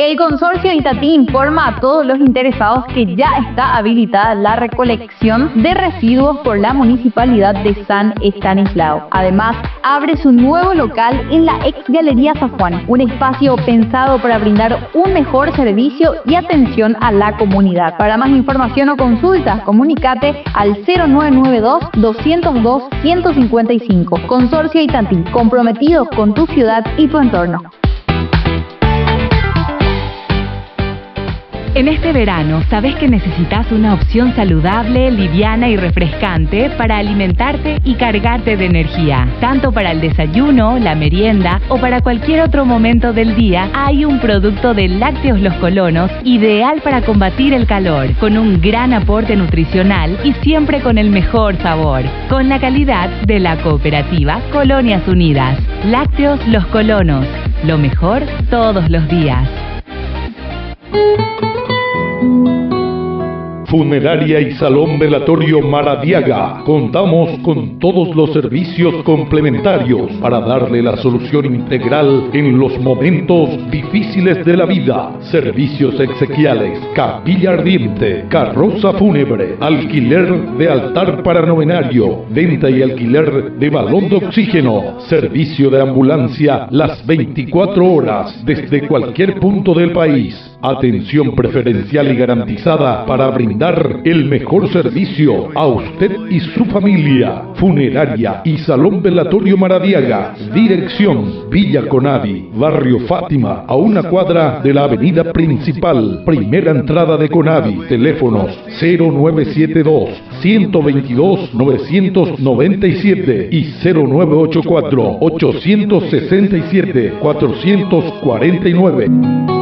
El consorcio Itatí informa a todos los interesados que ya está habilitada la recolección de residuos por la Municipalidad de San Estanislao. Además, abre su nuevo local en la ex Galería San Juan, un espacio pensado para brindar un mejor servicio y atención a la comunidad. Para más información o consultas, comunícate al 0992-202-155. Consorcio Itatí, comprometidos con tu ciudad y tu entorno. En este verano, sabes que necesitas una opción saludable, liviana y refrescante para alimentarte y cargarte de energía. Tanto para el desayuno, la merienda o para cualquier otro momento del día, hay un producto de Lácteos Los Colonos ideal para combatir el calor, con un gran aporte nutricional y siempre con el mejor sabor. Con la calidad de la cooperativa Colonias Unidas. Lácteos Los Colonos. Lo mejor todos los días. Funeraria y Salón Velatorio Maradiaga. Contamos con todos los servicios complementarios para darle la solución integral en los momentos difíciles de la vida. Servicios exequiales, capilla ardiente, carroza fúnebre, alquiler de altar para novenario, venta y alquiler de balón de oxígeno, servicio de ambulancia las 24 horas desde cualquier punto del país. Atención preferencial y garantizada para brindar el mejor servicio a usted y su familia. Funeraria y Salón Velatorio Maradiaga. Dirección Villa Conavi, Barrio Fátima, a una cuadra de la avenida principal. Primera entrada de Conavi. Teléfonos 0972-122-997 y 0984-867-449.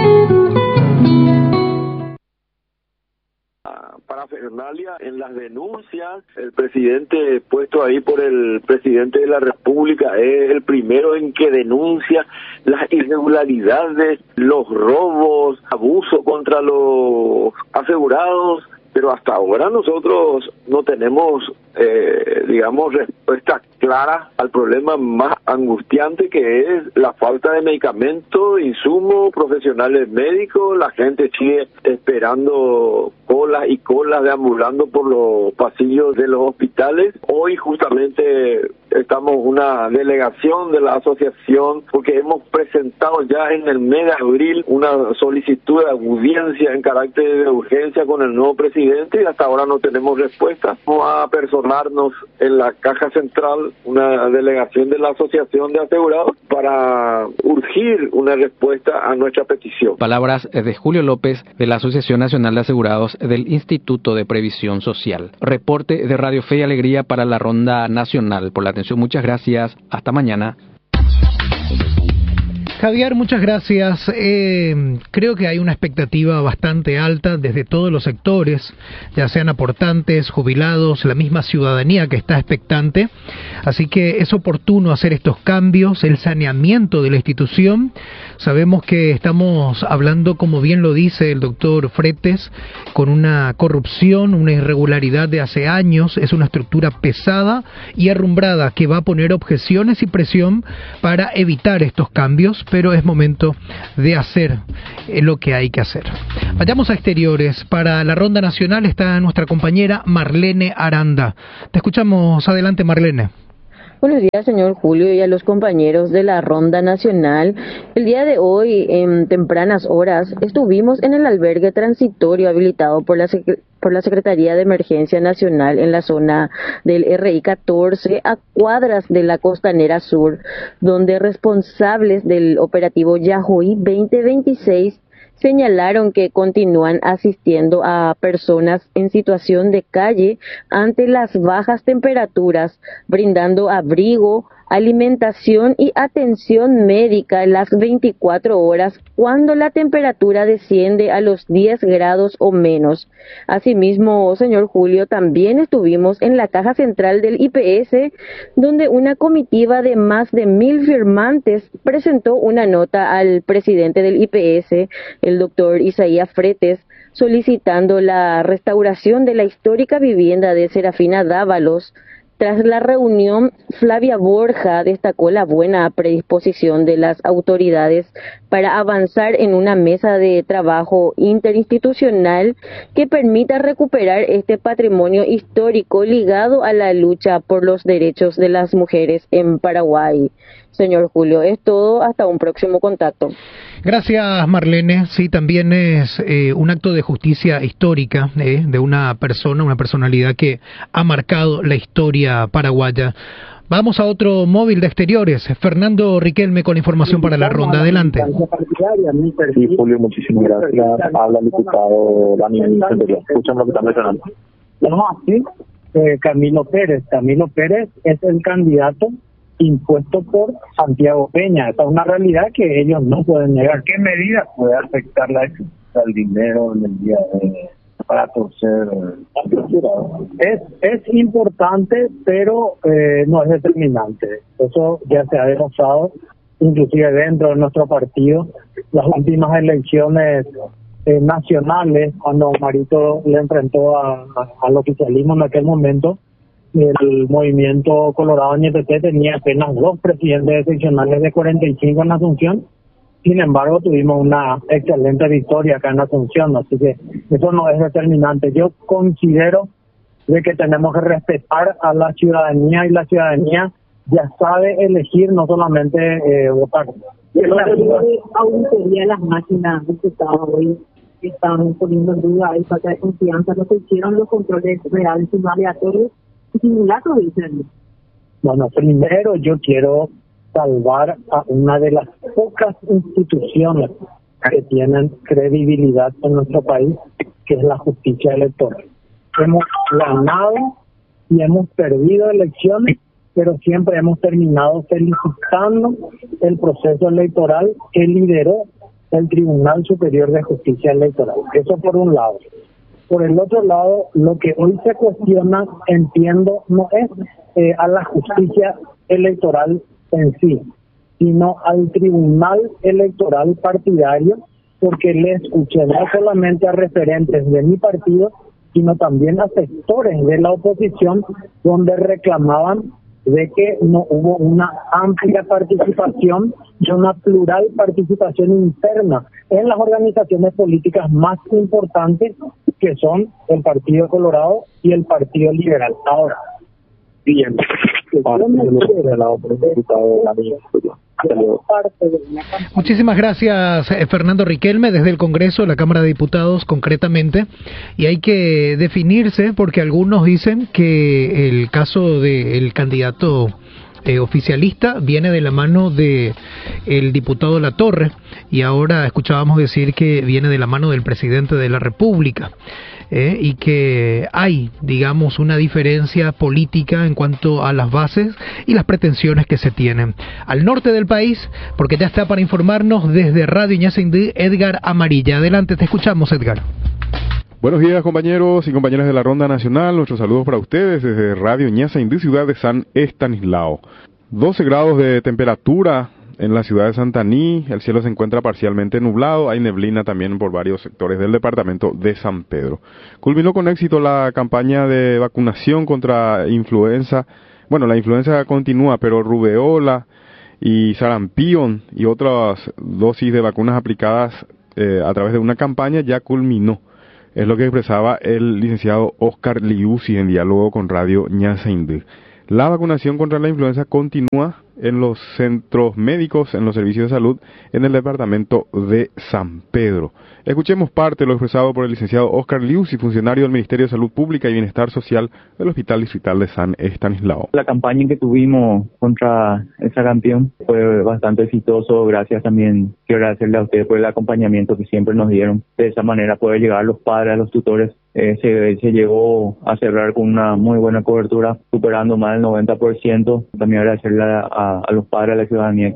Parafernalia en las denuncias. El presidente puesto ahí por el presidente de la República es el primero en que denuncia las irregularidades, los robos, abuso contra los asegurados, pero hasta ahora nosotros no tenemos respuesta clara al problema más angustiante, que es la falta de medicamentos, insumos, profesionales médicos. La gente sigue esperando colas y colas deambulando por los pasillos de los hospitales. Hoy justamente estamos una delegación de la asociación porque hemos presentado ya en el mes de abril una solicitud de audiencia en carácter de urgencia con el nuevo presidente y hasta ahora no tenemos respuesta. Vamos a personarnos en la caja central, una delegación de la asociación de asegurados, para urgir una respuesta a nuestra petición. Palabras de Julio López de la Asociación Nacional de Asegurados del Instituto de Previsión Social. Reporte de Radio Fe y Alegría para la Ronda Nacional. Por la atención, muchas gracias. Hasta mañana. Javier, muchas gracias. Creo que hay una expectativa bastante alta desde todos los sectores, ya sean aportantes, jubilados, la misma ciudadanía que está expectante. Así que es oportuno hacer estos cambios, el saneamiento de la institución. Sabemos que estamos hablando, como bien lo dice el doctor Fretes, con una corrupción, una irregularidad de hace años. Es una estructura pesada y arrumbrada que va a poner objeciones y presión para evitar estos cambios, pero es momento de hacer lo que hay que hacer. Vayamos a exteriores. Para la Ronda Nacional está nuestra compañera Marlene Aranda. Te escuchamos. Adelante, Marlene. Buenos días, señor Julio, y a los compañeros de la Ronda Nacional. El día de hoy, en tempranas horas, estuvimos en el albergue transitorio habilitado por la Secretaría de Emergencia Nacional en la zona del RI 14, a cuadras de la Costanera Sur, donde responsables del operativo Yahoí 2026 señalaron que continúan asistiendo a personas en situación de calle ante las bajas temperaturas, brindando abrigo, alimentación y atención médica las 24 horas cuando la temperatura desciende a los 10 grados o menos. Asimismo, señor Julio, también estuvimos en la caja central del IPS, donde una comitiva de más de 1,000 firmantes presentó una nota al presidente del IPS, el doctor Isaías Fretes, solicitando la restauración de la histórica vivienda de Serafina Dávalos, Tras la reunión, Flavia Borja destacó la buena predisposición de las autoridades para avanzar en una mesa de trabajo interinstitucional que permita recuperar este patrimonio histórico ligado a la lucha por los derechos de las mujeres en Paraguay. Señor Julio, es todo, hasta un próximo contacto. Gracias, Marlene. Sí, también es un acto de justicia histórica de una personalidad que ha marcado la historia paraguaya. Vamos a otro móvil de exteriores. Fernando Riquelme con la información para la ronda. Adelante. Sí, Julio, muchísimas gracias. Habla el diputado Daniel Centurión. Escuchan lo que están mencionando. No, sí, Camilo Pérez es el candidato impuesto por Santiago Peña. Esa es una realidad que ellos no pueden negar. ¿Qué medidas puede afectar al dinero en el día para torcer? Es importante, pero no es determinante. Eso ya se ha demostrado, inclusive dentro de nuestro partido. Las últimas elecciones nacionales, cuando Marito le enfrentó al oficialismo en aquel momento, el movimiento Colorado NPT tenía apenas 2 presidentes seccionales de 45 en Asunción. Sin embargo, tuvimos una excelente victoria acá en Asunción, así que eso no es determinante. Yo considero de que tenemos que respetar a la ciudadanía, y la ciudadanía ya sabe elegir, no solamente votar. La auditoría de las máquinas de Estado hoy están poniendo en duda y falta de confianza. No se hicieron los controles reales y no aleatorios. Simulacro, dicen. Bueno, primero yo quiero salvar a una de las pocas instituciones que tienen credibilidad en nuestro país, que es la justicia electoral. Hemos ganado y hemos perdido elecciones, pero siempre hemos terminado felicitando el proceso electoral que lideró el Tribunal Superior de Justicia Electoral. Eso por un lado. Por el otro lado, lo que hoy se cuestiona, entiendo, no es a la justicia electoral en sí, sino al Tribunal Electoral partidario, porque le escuché no solamente a referentes de mi partido, sino también a sectores de la oposición, donde reclamaban de que no hubo una amplia participación y una plural participación interna en las organizaciones políticas más importantes, que son el Partido Colorado y el Partido Liberal. Ahora, bien, muchísimas gracias, Fernando Riquelme, desde el Congreso de la Cámara de Diputados concretamente, y hay que definirse porque algunos dicen que el caso del candidato oficialista viene de la mano de el diputado Latorre, y ahora escuchábamos decir que viene de la mano del presidente de la República. Y que hay, digamos, una diferencia política en cuanto a las bases y las pretensiones que se tienen. Al norte del país, porque ya está para informarnos desde Radio Ñazindú, Edgar Amarilla. Adelante, te escuchamos, Edgar. Buenos días, compañeros y compañeras de la Ronda Nacional. Nuestros saludos para ustedes desde Radio Ñazindú, ciudad de San Estanislao. 12 grados de temperatura en la ciudad de Santaní. El cielo se encuentra parcialmente nublado, hay neblina también por varios sectores del departamento de San Pedro. Culminó con éxito la campaña de vacunación contra influenza. Bueno, la influenza continúa, pero rubeola y sarampión y otras dosis de vacunas aplicadas a través de una campaña ya culminó. Es lo que expresaba el licenciado Oscar Liuzzi en diálogo con Radio Ñazindú. La vacunación contra la influenza continúa en los centros médicos, en los servicios de salud, en el departamento de San Pedro. Escuchemos parte de lo expresado por el licenciado Oscar Liuzzi, funcionario del Ministerio de Salud Pública y Bienestar Social del Hospital Distrital de San Estanislao. La campaña que tuvimos contra el sarampión fue bastante exitoso. Gracias también, quiero agradecerle a ustedes por el acompañamiento que siempre nos dieron. De esa manera poder llegar a los padres, a los tutores. Se llegó a cerrar con una muy buena cobertura, superando más del 90%. También agradecerle a los padres, a la ciudadanía que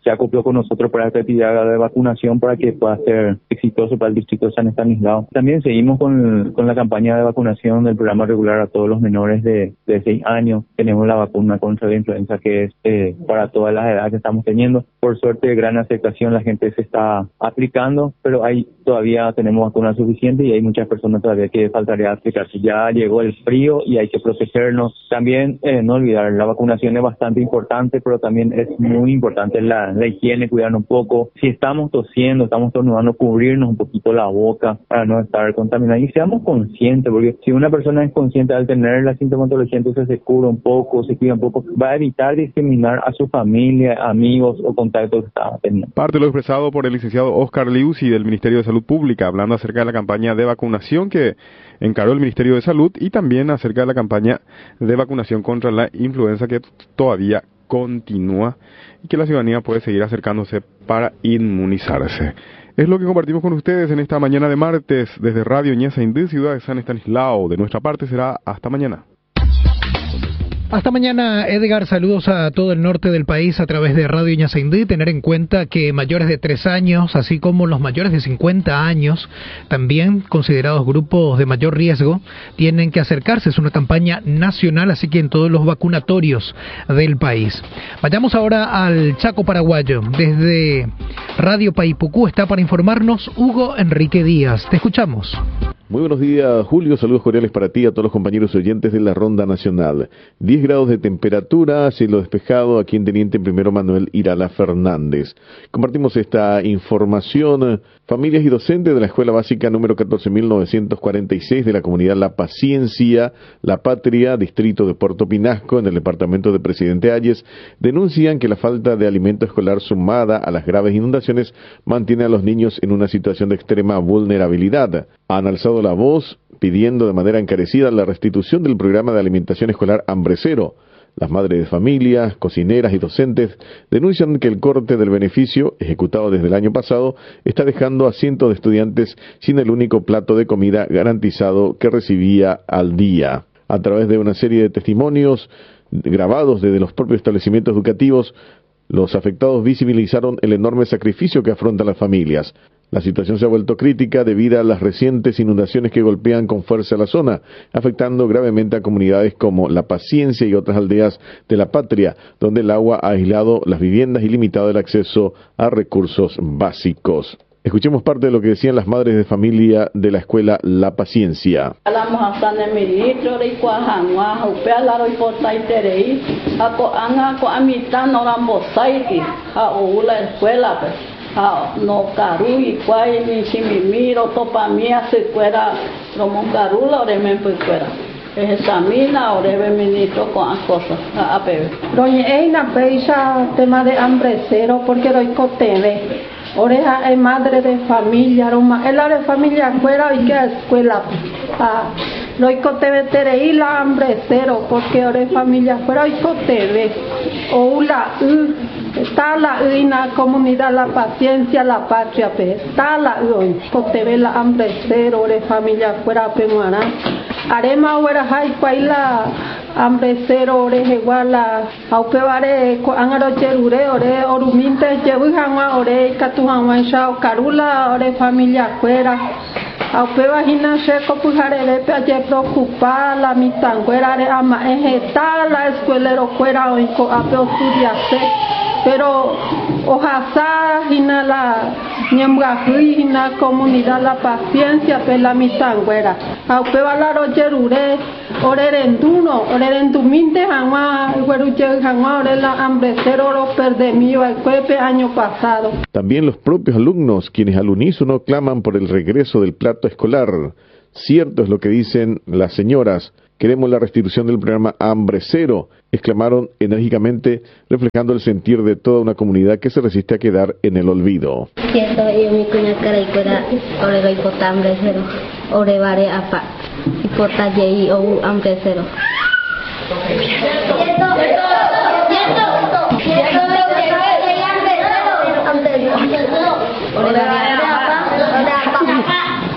se acopló con nosotros para esta actividad de vacunación para que pueda ser exitoso para el distrito de San Estanislao. También seguimos con la campaña de vacunación del programa regular a todos los menores de 6 años. Tenemos la vacuna contra la influenza que es para todas las edades que estamos teniendo. Por suerte, gran aceptación, la gente se está aplicando, pero todavía tenemos vacunas suficientes y hay muchas personas todavía que faltaría aplicarse. Ya llegó el frío y hay que protegernos. También no olvidar, la vacunación es bastante importante, pero también es muy importante la higiene, cuidarnos un poco. Si estamos tosiendo, estamos estornudando, cubrirnos un poquito la boca para no estar contaminados. Y seamos conscientes, porque si una persona es consciente al tener la sintomatología, entonces se cura un poco, se cuida un poco, va a evitar discriminar a su familia, amigos o contactos que está teniendo. Parte de lo expresado por el licenciado Oscar Liuzzi del Ministerio de Salud Pública, hablando acerca de la campaña de vacunación que encaró el Ministerio de Salud y también acerca de la campaña de vacunación contra la influenza que todavía continúa y que la ciudadanía puede seguir acercándose para inmunizarse. Es lo que compartimos con ustedes en esta mañana de martes desde Radio Ñeza Indí, ciudad de San Estanislao. De nuestra parte será hasta mañana. Hasta mañana, Edgar. Saludos a todo el norte del país a través de Radio Ñeza Indí. Tener en cuenta que mayores de 3 años, así como los mayores de 50 años, también considerados grupos de mayor riesgo, tienen que acercarse. Es una campaña nacional, así que en todos los vacunatorios del país. Vayamos ahora al Chaco paraguayo. Desde Radio Paipucú está para informarnos Hugo Enrique Díaz. Te escuchamos. Muy buenos días, Julio. Saludos cordiales para ti y a todos los compañeros oyentes de la Ronda Nacional. 10 grados de temperatura, cielo despejado aquí en Teniente Primero Manuel Irala Fernández. Compartimos esta información. Familias y docentes de la Escuela Básica número 14.946 de la comunidad La Paciencia, La Patria, distrito de Puerto Pinasco, en el departamento de Presidente Hayes, denuncian que la falta de alimento escolar sumada a las graves inundaciones mantiene a los niños en una situación de extrema vulnerabilidad. Han alzado la voz pidiendo de manera encarecida la restitución del programa de alimentación escolar Hambre Cero. Las madres de familia, cocineras y docentes denuncian que el corte del beneficio, ejecutado desde el año pasado, está dejando a cientos de estudiantes sin el único plato de comida garantizado que recibía al día. A través de una serie de testimonios grabados desde los propios establecimientos educativos, los afectados visibilizaron el enorme sacrificio que afrontan las familias. La situación se ha vuelto crítica debido a las recientes inundaciones que golpean con fuerza la zona, afectando gravemente a comunidades como La Paciencia y otras aldeas de La Patria, donde el agua ha aislado las viviendas y limitado el acceso a recursos básicos. Escuchemos parte de lo que decían las madres de familia de la escuela La Paciencia. No caru y cuay ni chimimiro topa mía se fuera como un carula ore me fuera examina ore ve ministro con las cosas a pebe doña Eina peisa tema de Hambre Cero porque doy coteve oreja es madre de familia roma el de familia fuera y que escuela doy coteve tereí la Hambre Cero porque ore familia fuera y coteve o la está la una comunidad La Paciencia La Patria está la hoy coteve la Hambre Cero de familia fuera pemuara arema fuera hay la Hambre Cero ore iguala aupevare angaro cherure ore oruminte jebujanwa ore katujanwa shao karula ore familia fuera aupeva hina sheko pujare pe aye preocupa la mitanguera de ama está la escuelero fuera hoy co apeo estudiase pero ojalá hina la ñemgahui hina comunidad La Paciencia pe la mitanguera aupeva la rojerure orerenduno orerenduminte hanwa gueruche hanwa ore la Hambre Cero lo perdemió el cuepe año pasado. También los propios alumnos, quienes al unísono claman por el regreso del plato escolar. Cierto es lo que dicen las señoras. Queremos la restitución del programa Hambre Cero, exclamaron enérgicamente, reflejando el sentir de toda una comunidad que se resiste a quedar en el olvido. Siento yo mi cuña cara y fuera, ore lo importa Hambre Cero, ore vare apa, importa yei o Hambre Cero.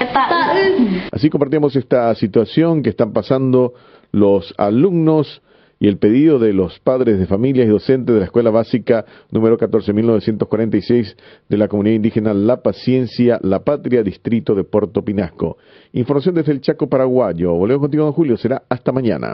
Así compartimos esta situación que están pasando los alumnos y el pedido de los padres de familias y docentes de la Escuela Básica número 14.946 de la comunidad indígena La Paciencia, La Patria, distrito de Puerto Pinasco. Información desde el Chaco paraguayo. Volvemos contigo, don Julio. Será hasta mañana.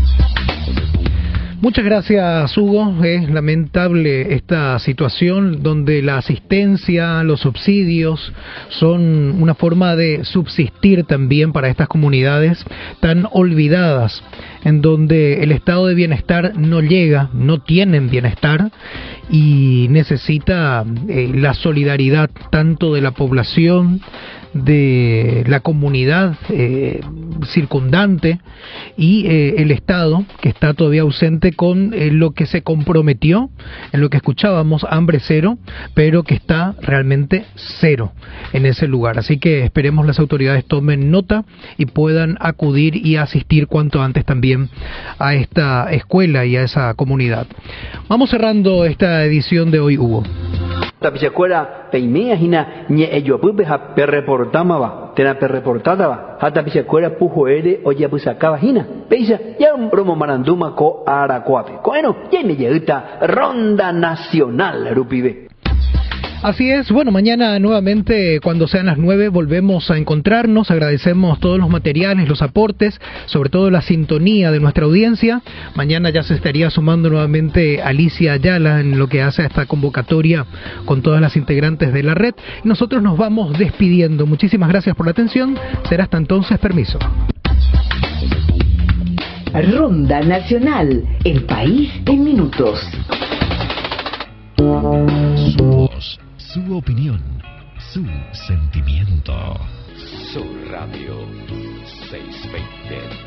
Muchas gracias, Hugo. Es lamentable esta situación donde la asistencia, los subsidios son una forma de subsistir también para estas comunidades tan olvidadas, en donde el estado de bienestar no llega, no tienen bienestar y necesita la solidaridad tanto de la población, de la comunidad circundante y el Estado, que está todavía ausente con lo que se comprometió, en lo que escuchábamos, hambre cero, pero que está realmente cero en ese lugar. Así que esperemos las autoridades tomen nota y puedan acudir y asistir cuanto antes también a esta escuela y a esa comunidad. Vamos cerrando esta edición de hoy, Hugo. Tapichacuera peimea hina ñe eyopupe ha perreportamaba tena perreportadaba ha tapichacuera pujoere oyapusacaba hina peisa ya un promo maranduma ko aracuape coeno yene yeita ronda nacional rupibe. Así es, bueno, mañana nuevamente cuando sean las 9 volvemos a encontrarnos, agradecemos todos los materiales, los aportes, sobre todo la sintonía de nuestra audiencia. Mañana ya se estaría sumando nuevamente Alicia Ayala en lo que hace a esta convocatoria con todas las integrantes de la red. Y nosotros nos vamos despidiendo. Muchísimas gracias por la atención, será hasta entonces, permiso. Ronda Nacional, el país en minutos. Su voz, su opinión, su sentimiento. Su Radio 620.